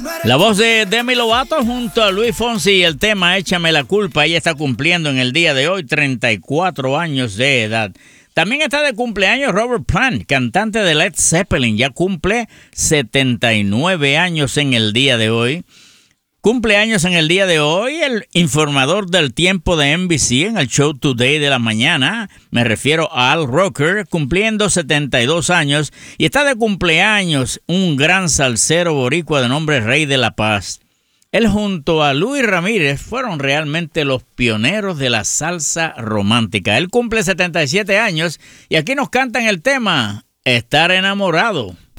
La voz de Demi Lovato junto a Luis Fonsi y el tema Échame la culpa. Ella está cumpliendo en el día de hoy 34 años de edad. También está de cumpleaños Robert Plant, cantante de Led Zeppelin. Ya cumple 79 años en el día de hoy. Cumpleaños en el día de hoy el informador del tiempo de NBC en el show Today de la mañana. Me refiero a Al Roker, cumpliendo 72 años. Y está de cumpleaños un gran salsero boricua de nombre Rey de la Paz. Él junto a Luis Ramírez fueron realmente los pioneros de la salsa romántica. Él cumple 77 años y aquí nos cantan el tema Estar enamorado.